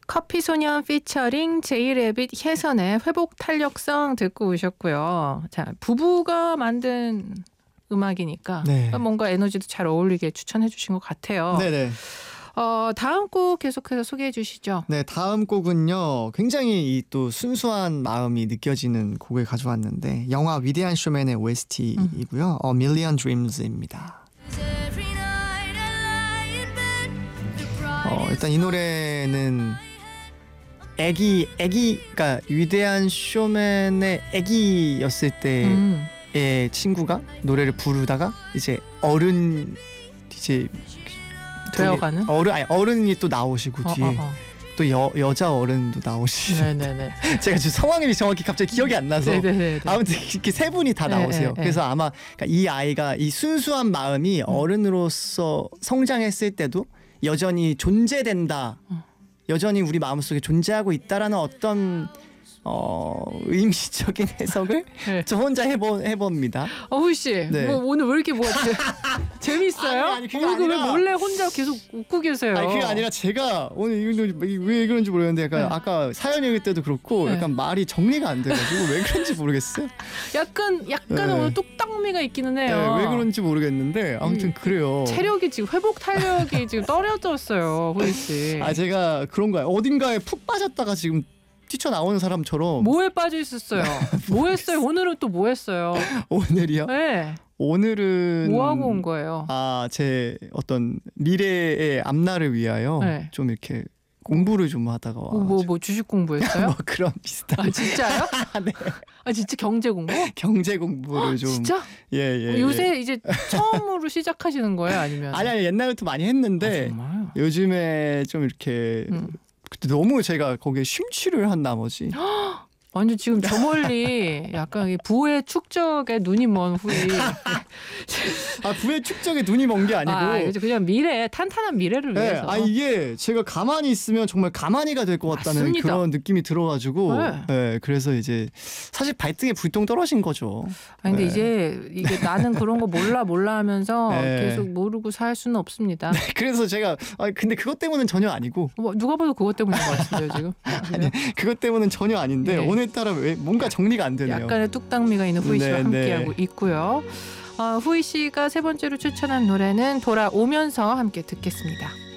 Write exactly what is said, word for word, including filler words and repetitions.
커피소년 피처링 제이레빗 혜선의 회복 탄력성 듣고 오셨고요. 자, 부부가 만든 음악이니까 네. 뭔가 에너지도 잘 어울리게 추천해 주신 것 같아요. 네네. 어, 다음 곡 계속해서 소개해 주시죠. 네, 다음 곡은요. 굉장히 이 또 순수한 마음이 느껴지는 곡을 가져왔는데 영화 위대한 쇼맨의 오에스티이고요. 음. A Million Dreams입니다. 어, 일단 이 노래는 애기, 애기가 위대한 쇼맨의 애기였을 때의 음. 친구가 노래를 부르다가 이제 어른 이제 되어가는 어른 아니 어른이 또 나오시고 어, 뒤에 어, 어. 또 여, 여자 어른도 나오시고 네네네. 제가 지금 상황이 정확히 갑자기 기억이 안 나서 네네네. 아무튼 이렇게 세 분이 다 나오세요. 네네네. 그래서 아마 이 아이가 이 순수한 마음이 음. 어른으로서 성장했을 때도 여전히 존재된다. 음. 여전히 우리 마음속에 존재하고 있다라는 어떤 어, 의미적인 해석을 네. 저 혼자 해보, 해봅니다. 어후 씨, 네. 뭐 오늘 왜 이렇게 뭐 재밌어요? 아니, 아니, 그게 어, 아니라... 왜 몰래 혼자 계속 웃고 계세요? 아니 그게 아니라 제가 오늘 왜 그런지 모르겠는데 약간 네. 아까 사연 읽을 때도 그렇고 네. 약간 말이 정리가 안 돼가지고 왜 그런지 모르겠어요. 약간 약간 네. 오늘 뚝딱미가 있기는 해요. 네, 왜 그런지 모르겠는데 아무튼 음, 그래요. 체력이 지금 회복 탄력이 지금 떨어졌어요, 호이 씨. 아 제가 그런 거야. 어딘가에 푹 빠졌다가 지금 뛰쳐나오는 사람처럼. 뭐에 빠져 있었어요? 뭐 했어요? 오늘은 또 뭐 했어요? 오늘이요? 네. 오늘은 뭐 하고 온 거예요? 아, 제 어떤 미래의 앞날을 위하여 네. 좀 이렇게 공부를 좀 하다가 와. 뭐, 뭐 주식 공부했어요? 뭐 그런 비슷한. 아 진짜요? 네. 아 진짜 경제 공부? 경제 공부를 좀. 진짜? 예예. 예, 요새 예. 이제 처음으로 시작하시는 거예요, 아니면? 아니 아니 옛날부터 많이 했는데 아, 정말? 요즘에 좀 이렇게. 음. 그때 너무 제가 거기에 심취를 한 나머지 완전 지금 저 멀리 약간 부의 축적에 눈이 먼 후이 아 부의 축적에 눈이 먼 게 아니고 아, 그냥 미래 탄탄한 미래를 네, 위해서 아 이게 제가 가만히 있으면 정말 가만히가 될 것 같다는 맞습니다. 그런 느낌이 들어가지고 네. 네, 그래서 이제 사실 발등에 불똥 떨어진 거죠. 아 근데 네. 이제 이게 나는 그런 거 몰라 몰라 하면서 네. 계속 모르고 살 수는 없습니다. 네, 그래서 제가 아 근데 그것 때문은 전혀 아니고 뭐, 누가 봐도 그것 때문인 것 같은데요 지금. 아니 그것 때문은 전혀 아닌데 네. 오늘따라 왜 뭔가 정리가 안 되네요. 약간의 뚝딱미가 있는 후이 씨와 네, 함께하고 네. 있고요. 어, 후이 씨가 세 번째로 추천한 노래는 돌아오면서 함께 듣겠습니다.